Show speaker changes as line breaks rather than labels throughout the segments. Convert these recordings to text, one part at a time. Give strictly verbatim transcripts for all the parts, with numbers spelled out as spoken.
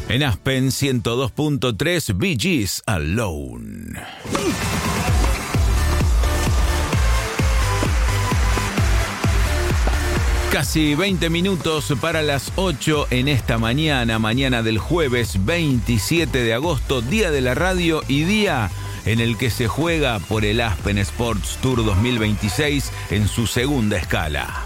En Aspen ciento dos punto tres, Bee Gees Alone. Casi veinte minutos para las ocho en esta mañana, mañana del jueves veintisiete de agosto, día de la radio y día en el que se juega por el Aspen Sports Tour dos mil veintiséis en su segunda escala.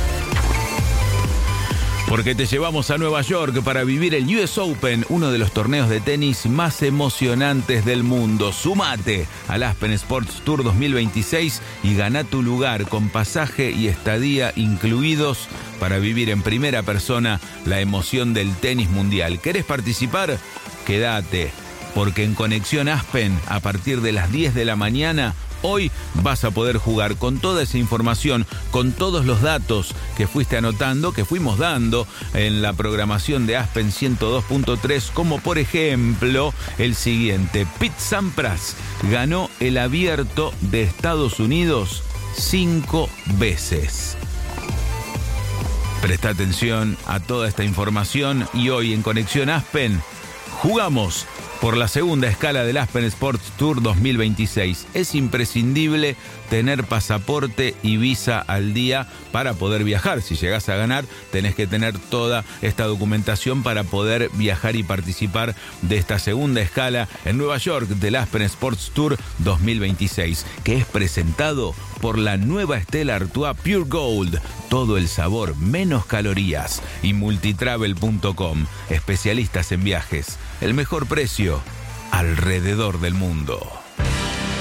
Porque te llevamos a Nueva York para vivir el U S Open, uno de los torneos de tenis más emocionantes del mundo. Sumate al Aspen Sports Tour dos mil veintiséis y gana tu lugar con pasaje y estadía incluidos para vivir en primera persona la emoción del tenis mundial. ¿Querés participar? Quédate, porque en Conexión Aspen, a partir de las diez de la mañana, hoy vas a poder jugar con toda esa información, con todos los datos que fuiste anotando, que fuimos dando en la programación de Aspen ciento dos punto tres, como por ejemplo el siguiente. Pete Sampras ganó el Abierto de Estados Unidos cinco veces. Presta atención a toda esta información y hoy en Conexión Aspen jugamos por la segunda escala del Aspen Sports Tour dos mil veintiséis. Es imprescindible tener pasaporte y visa al día para poder viajar. Si llegás a ganar, tenés que tener toda esta documentación para poder viajar y participar de esta segunda escala en Nueva York del Aspen Sports Tour dos mil veintiséis, que es presentado por la nueva Stella Artois Pure Gold. Todo el sabor, menos calorías. Y multitravel punto com, especialistas en viajes. El mejor precio alrededor del mundo.